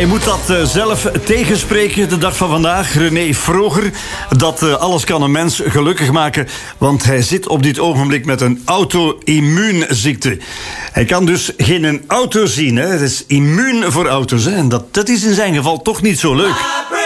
je moet dat zelf tegenspreken de dag van vandaag. René Vroger, dat alles kan een mens gelukkig maken, want hij zit op dit ogenblik met een auto-immuunziekte. Hij kan dus geen auto zien, hè. Hij is immuun voor auto's, hè. En dat is in zijn geval toch niet zo leuk.